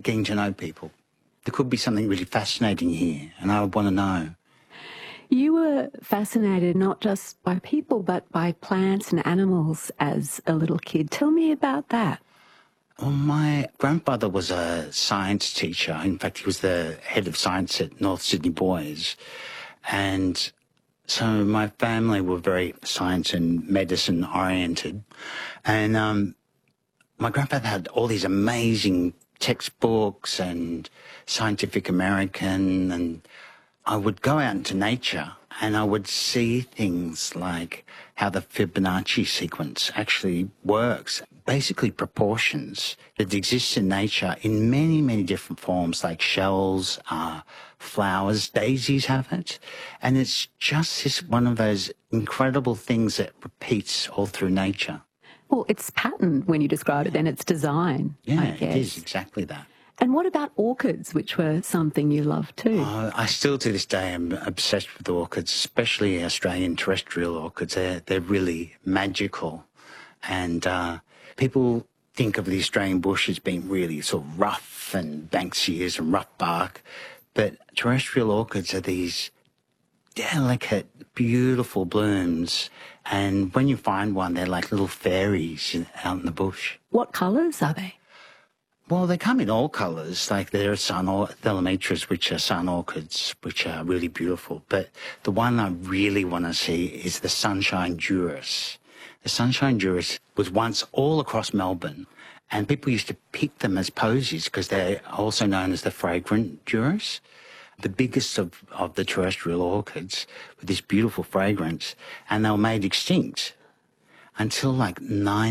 getting to know people. There could be something really fascinating here, and I would want to know. You were fascinated not just by people but by plants and animals as a little kid. Tell me about that. Well, my grandfather was a science teacher. In fact, he was the head of science at North Sydney Boys. And so my family were very science and medicine oriented. And my grandfather had all these amazing textbooks and Scientific American, and I would go out into nature and I would see things like how the Fibonacci sequence actually works. Basically proportions that exist in nature in many, many different forms, like shells, flowers, daisies have it. And it's just this one of those incredible things that repeats all through nature. Well, it's pattern when you describe it, then it's design. Yeah, I guess. it is exactly that. And what about orchids, which were something you loved too? I still to this day am obsessed with orchids, especially Australian terrestrial orchids. They're really magical. And people think of the Australian bush as being really sort of rough and Banksias and rough bark. But terrestrial orchids are these delicate, beautiful blooms. And when you find one, they're like little fairies out in the bush. What colours are they? Well, they come in all colours. Like there are Thelamitras, which are sun orchids, which are really beautiful. But the one I really want to see is the Sunshine Juris. The Sunshine Juris was once all across Melbourne, and people used to pick them as posies because they're also known as the fragrant Juris. The biggest of the terrestrial orchids with this beautiful fragrance, and they were made extinct until like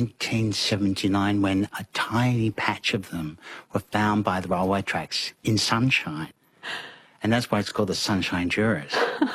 1979 when a tiny patch of them were found by the railway tracks in sunshine. And that's why it's called the Sunshine Juris.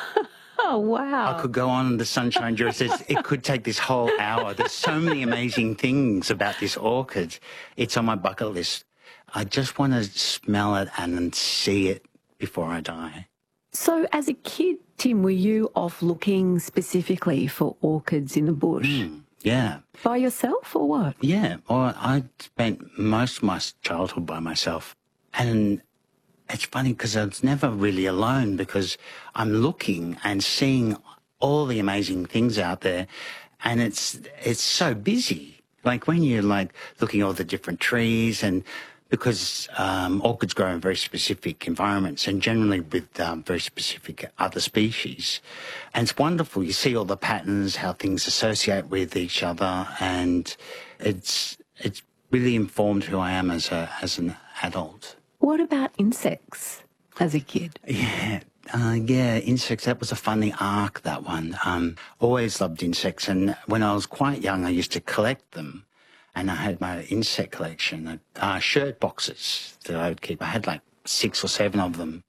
Oh, wow. I could go on the Sunshine Juris. It could take this whole hour. There's so many amazing things about this orchid. It's on my bucket list. I just want to smell it and then see it before I die. So as a kid, Tim, were you off looking specifically for orchids in the bush? Yeah. By yourself or what? Yeah. Well, I spent most of my childhood by myself. And it's funny because I was never really alone because I'm looking and seeing all the amazing things out there, and it's so busy. Like when you're like looking at all the different trees, and because orchids grow in very specific environments and generally with very specific other species. And it's wonderful. You see all the patterns, how things associate with each other, and it's really informed who I am as an adult. What about insects as a kid? Yeah. Insects, that was a funny arc, that one. Always loved insects, and when I was quite young, I used to collect them. And I had my insect collection, shirt boxes that I would keep. I had like 6 or 7 of them.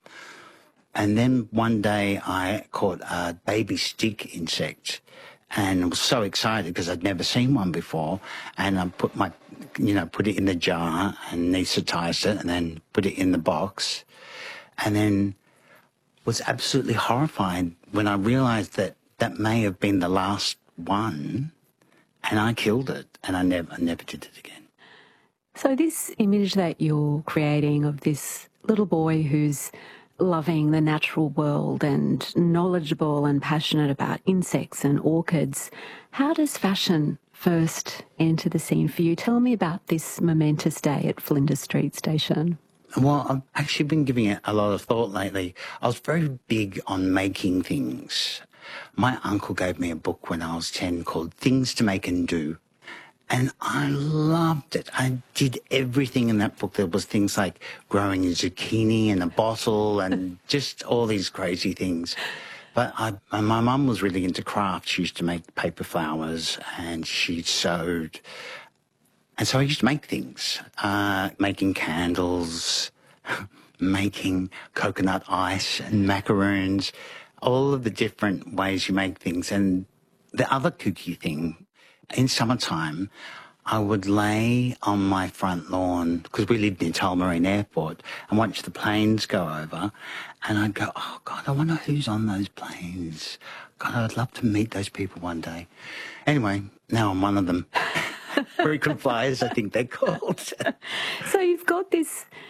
And then one day I caught a baby stick insect and was so excited because I'd never seen one before. And I put put it in the jar and anaesthetized it and then put it in the box. And then was absolutely horrified when I realized that that may have been the last one. And I killed it, and I never did it again. So this image that you're creating of this little boy who's loving the natural world and knowledgeable and passionate about insects and orchids, how does fashion first enter the scene for you? Tell me about this momentous day at Flinders Street Station. Well, I've actually been giving it a lot of thought lately. I was very big on making things. My uncle gave me a book when I was 10 called Things to Make and Do. And I loved it. I did everything in that book. There was things like growing a zucchini in a bottle and just all these crazy things. But my mum was really into craft. She used to make paper flowers and she sewed. And so I used to make things, making candles, making coconut ice and macaroons, all of the different ways you make things. And the other kooky thing, in summertime, I would lay on my front lawn, because we lived near Tullamarine Airport, and watch the planes go over, and I'd go, oh, God, I wonder who's on those planes. God, I'd love to meet those people one day. Anyway, now I'm one of them. Frequent flyers, I think they're called. So you've got this